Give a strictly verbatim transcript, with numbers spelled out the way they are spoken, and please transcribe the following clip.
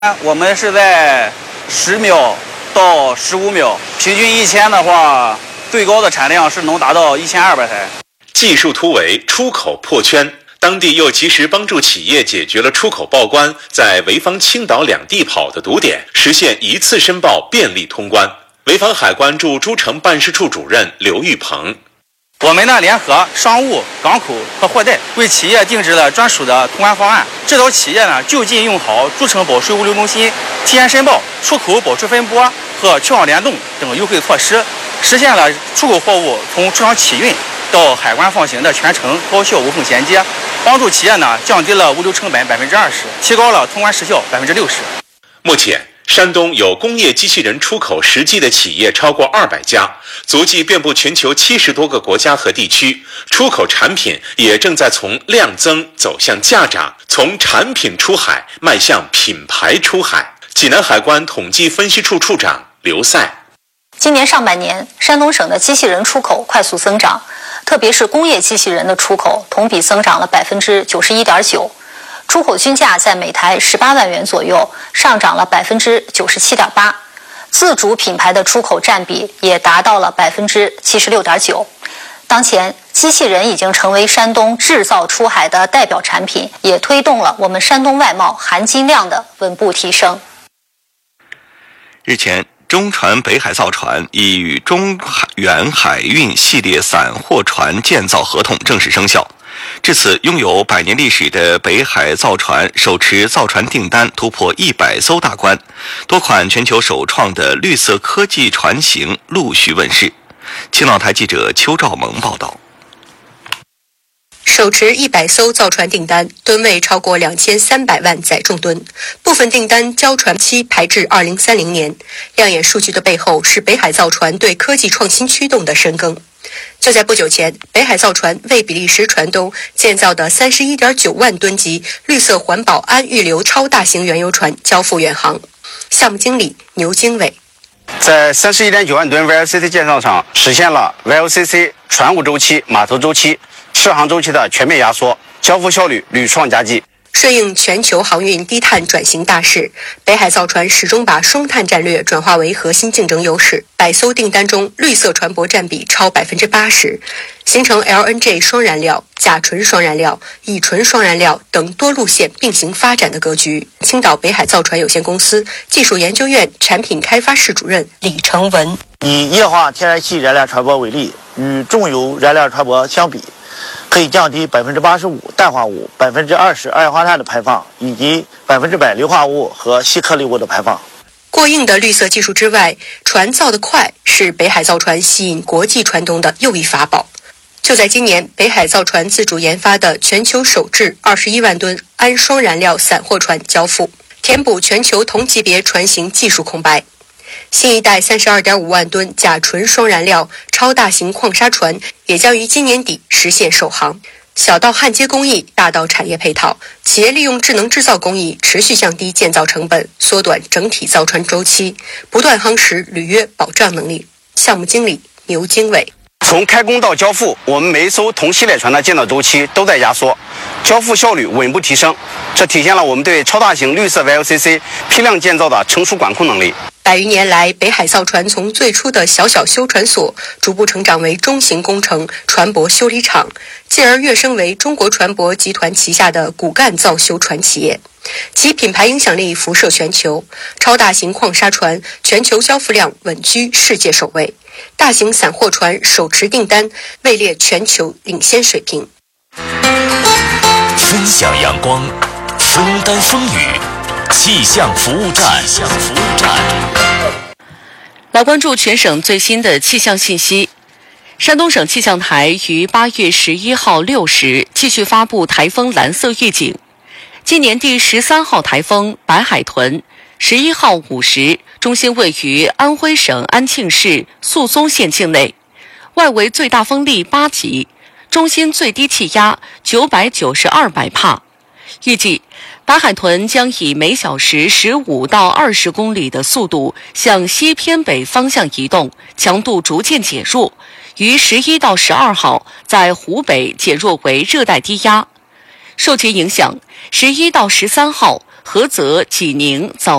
我们是在十秒到十五秒，平均一千的话，最高的产量是能达到一千二百台。 技术突围，出口破圈，当地又及时帮助企业解决了出口报关在潍坊、青岛两地跑的堵点，实现一次申报便利通关。潍坊海关驻诸城办事处主任刘玉鹏。 我们呢联合商务、港口和货代，为企业定制了专属的通关方案，指导企业呢就近用好诸城保税物流中心提前申报、出口保税分拨和去往联动等优惠措施，实现了出口货物从出厂起运到海关放行的全程高效无缝衔接，帮助企业呢降低了物流成本百分之二十，提高了通关时效百分之六十。 目前，山东有工业机器人出口实际的企业超过二百家，足迹遍布全球七十多个国家和地区。出口产品也正在从量增走向价涨，从产品出海迈向品牌出海。济南海关统计分析处处长刘赛。 今年上半年，山东省的机器人出口快速增长，特别是工业机器人的出口同比增长了百分之九十一点九。出口均价在每台十八万元左右，上涨了百分之九十七点八。自主品牌的出口占比也达到了百分之七十六点九。当前，机器人已经成为山东制造出海的代表产品，也推动了我们山东外贸含金量的稳步提升。 日前，中船北海造船已与中远海运系列散货船建造合同正式生效。至此，拥有百年历史的北海造船手持造船订单突破一百艘大关，多款全球首创的绿色科技船型陆续问世。青岛台记者邱兆萌报道。 手持一百艘造船订单，吨位超过两千三百万载重吨，部分订单交船期排至二零三零年。亮眼数据的背后是北海造船对科技创新驱动的深耕。就在不久前，北海造船为比利时船东建造的 三十一点九万吨级绿色环保安预流超大型原油船交付远航。项目经理牛经纬。 在 三十一点九万吨 V L C C 建造上实现了 V L C C 船务周期、码头周期、适航周期的全面压缩，交付效率屡创佳绩。 顺应全球航运低碳转型大势，北海造船始终把双碳战略转化为核心竞争优势。百艘订单中，绿色船舶占比超百分之八十，形成 L N G 双燃料、甲醇双燃料、乙醇双燃料等多路线并行发展的格局。青岛北海造船有限公司技术研究院产品开发室主任李成文： 以液化天然气燃料船舶为例，与重油燃料船舶相比，可以降低百分之八十五氮化物、百分之二十二氧化碳的排放，以及百分之百硫化物和细颗粒物的排放。 过硬的绿色技术之外，船造得快是北海造船吸引国际船东的又一法宝。就在今年，北海造船自主研发的全球首制二十一万吨氨双燃料散货船交付，填补全球同级别船型技术空白。新一代 三十二点五万吨甲醇双燃料超大型矿砂船也将于今年底实现首航。小到焊接工艺，大到产业配套，企业利用智能制造工艺持续降低建造成本，缩短整体造船周期，不断夯实履约保障能力。项目经理牛经纬： 从开工到交付，我们每一艘同系列船的建造周期都在压缩，交付效率稳步提升，这体现了我们对超大型绿色 V L C C 批量建造的成熟管控能力。 百余年来，北海造船从最初的小小修船所，逐步成长为中型工程船舶修理厂，继而跃升为中国船舶集团旗下的骨干造修船企业。其品牌影响力辐射全球，超大型矿砂船全球交付量稳居世界首位，大型散货船手持订单位列全球领先水平。 分享阳光，分担风雨，气象服务站。气象服务站。 来关注全省最新的气象信息。山东省气象台于八月十一号六时继续发布台风蓝色预警。今年第十三号台风白海豚，十一号五时中心位于安徽省安庆市宿松县境内，外围最大风力八级，中心最低气压九百九十二百帕。预计白海豚将以每小时十五到二十公里的速度向西偏北方向移动，强度逐渐减弱，于十一到十二号在湖北减弱为热带低压。受其影响，十一到十三号菏泽、济宁早